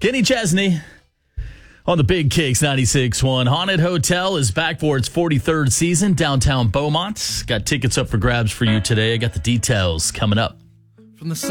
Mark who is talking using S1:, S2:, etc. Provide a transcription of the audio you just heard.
S1: Kenny Chesney on the Big Kicks 96.1. Haunted Hotel is back for its 43rd season, downtown Beaumont. Got tickets up for grabs for you today. I got the details coming up.
S2: From the